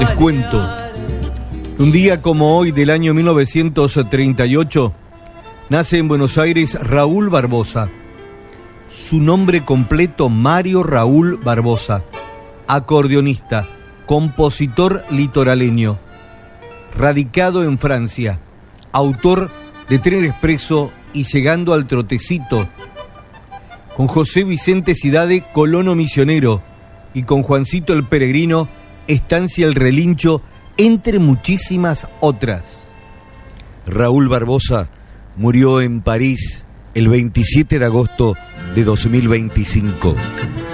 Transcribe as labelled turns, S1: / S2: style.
S1: Les cuento que un día como hoy del año 1938 nace en Buenos Aires Raúl Barbosa. Su nombre completo, Mario Raúl Barbosa, acordeonista, compositor litoraleño, radicado en Francia, autor de Tren Expreso y Llegando al Trotecito, con José Vicente Cidade, Colono Misionero, y con Juancito el Peregrino, Estancia el Relincho, entre muchísimas otras.
S2: Raúl Barbosa murió en París el 27 de agosto de 2025.